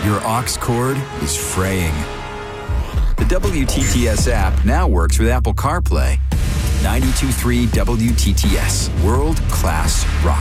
Your aux cord is fraying. The WTTS app now works with Apple CarPlay. 92.3 WTTS, world-class rock.